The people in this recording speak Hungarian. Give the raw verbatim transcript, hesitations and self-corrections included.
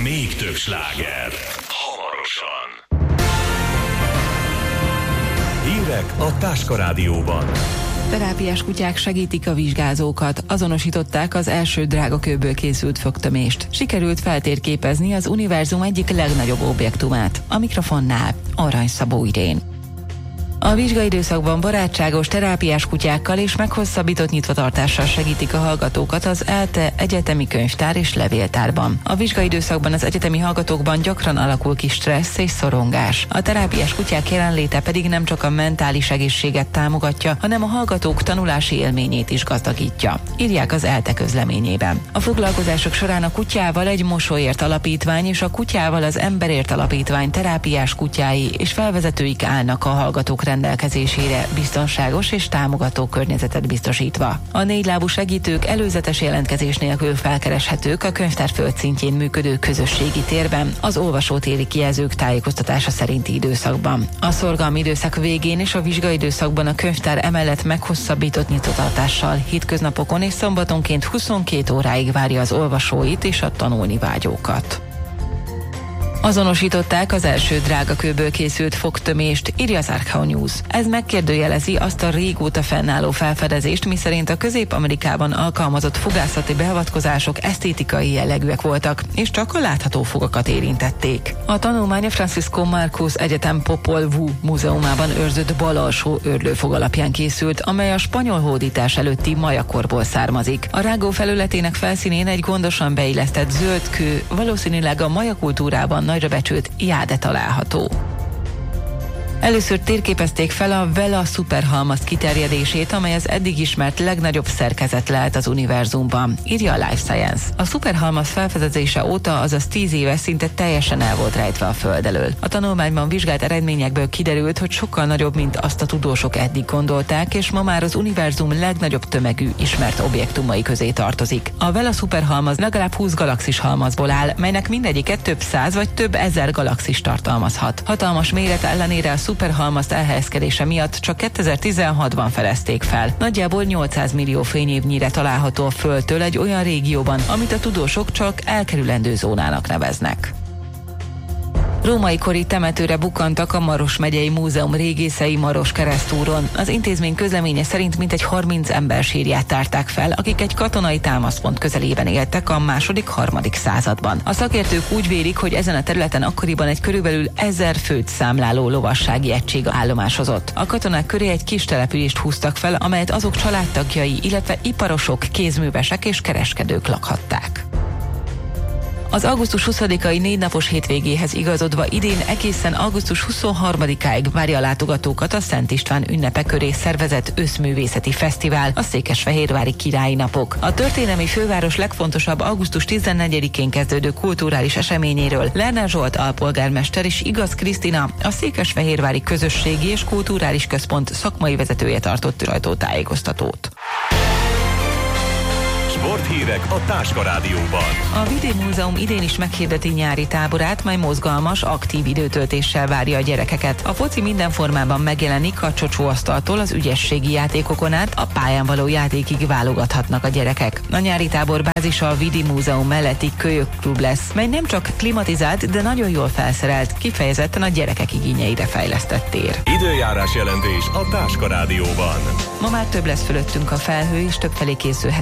Még több sláger. Hamarosan. Hírek a Táska Rádióban. Terápiás kutyák segítik a vizsgázókat. Azonosították az első drágakőből készült fogtömést. Sikerült feltérképezni az univerzum egyik legnagyobb objektumát. A mikrofonnál Arany Szabó Irén. A vizsgaidőszakban barátságos terápiás kutyákkal és meghosszabbított nyitvatartással segítik a hallgatókat az ELTE egyetemi könyvtár és levéltárban. A vizsgaidőszakban az egyetemi hallgatókban gyakran alakul ki stressz és szorongás. A terápiás kutyák jelenléte pedig nem csak a mentális egészséget támogatja, hanem a hallgatók tanulási élményét is gazdagítja, írják az ELTE közleményében. A foglalkozások során a Kutyával egy Mosolyért alapítvány és a Kutyával az Emberért alapítvány terápiás kutyái és felvezetőik állnak a hallgatók rendelkezésére, biztonságos és támogató környezetet biztosítva. A négylábú segítők előzetes jelentkezés nélkül felkereshetők a könyvtár földszintjén működő közösségi térben, az olvasótéri kijelzők tájékoztatása szerinti időszakban. A szorgalmi időszak végén és a vizsgaidőszakban a könyvtár emellett meghosszabbított nyitvatartással hétköznapokon és szombatonként huszonkét óráig várja az olvasóit és a tanulni vágyókat. Azonosították az első drágakőből készült fogtömést, írja az Arkhau News. Ez megkérdőjelezi azt a régóta fennálló felfedezést, miszerint a Közép-Amerikában alkalmazott fogászati beavatkozások esztétikai jellegűek voltak, és csak a látható fogakat érintették. A tanulmány a Francisco Marcos Egyetem Popol Vuh múzeumában őrzött bal alsó őrlőfog alapján készült, amely a spanyol hódítás előtti majakorból származik. A rágó felületének felszínén egy gondosan beillesztett zöld kő, valószínűleg a maja kultúrában nagyra becsült jáde található. Először térképezték fel a Vela szuperhalmaz kiterjedését, amely az eddig ismert legnagyobb szerkezet lehet az univerzumban, írja a Life Science. A szuperhalmaz felfedezése óta, azaz tíz éve szinte teljesen el volt rejtve a Föld elől. A tanulmányban vizsgált eredményekből kiderült, hogy sokkal nagyobb, mint azt a tudósok eddig gondolták, és ma már az univerzum legnagyobb tömegű ismert objektumai közé tartozik. A Vela szuperhalmaz legalább húsz galaxis halmazból áll, melynek mindegyike több száz vagy több ezer galaxis tartalmazhat. Hatalmas méret ellenére a szuperhalmaz elhelyezkedése miatt csak kétezer-tizenhatban fedezték fel. Nagyjából nyolcszáz millió fényévnyire található a Földtől egy olyan régióban, amit a tudósok csak elkerülendő zónának neveznek. Római kori temetőre bukkantak a Maros megyei múzeum régészei Maros keresztúron. Az intézmény közleménye szerint mintegy harminc ember sírját tárták fel, akik egy katonai támaszpont közelében éltek a második-harmadik században. A szakértők úgy vélik, hogy ezen a területen akkoriban egy körülbelül ezer főt számláló lovassági egység állomásozott. A katonák köré egy kis települést húztak fel, amelyet azok családtagjai, illetve iparosok, kézművesek és kereskedők lakhatták. Az augusztus huszadikai négy napos hétvégéhez igazodva idén egészen augusztus huszonharmadikáig várja a látogatókat a Szent István ünnepe köré szervezett összművészeti fesztivál, a Székesfehérvári Királyi Napok. A történelmi főváros legfontosabb augusztus tizennegyedikén kezdődő kulturális eseményéről Lerner Zsolt alpolgármester és Igaz Krisztina, a Székesfehérvári Közösségi és Kulturális Központ szakmai vezetője tartott sajtótájékoztatót. Sporthírek a Táska Rádióban. A Vidék Múzeum idén is meghirdeti nyári táborát, mely mozgalmas, aktív időtöltéssel várja a gyerekeket. A foci minden formában megjelenik, a csocsóasztaltól az ügyességi játékokon át a pályán való játékig válogathatnak a gyerekek. A nyári tábor bázisa a Vidék Múzeum melletti kölyökklub lesz, mely nem csak klimatizált, de nagyon jól felszerelt, kifejezetten a gyerekek igényeire fejlesztett tér. Időjárás jelentés a Táska Rádióban. Ma már több lesz fölöttünk a felhő, és többfelé készülhet